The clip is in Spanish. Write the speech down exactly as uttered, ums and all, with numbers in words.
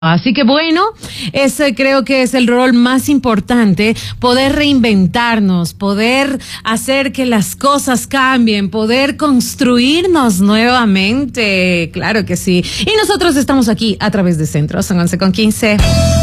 Así que bueno, ese creo que es el rol más importante, poder reinventarnos, poder hacer que las cosas cambien, poder construirnos nuevamente, claro que sí. Y nosotros estamos aquí a través de Centro, son once con quince.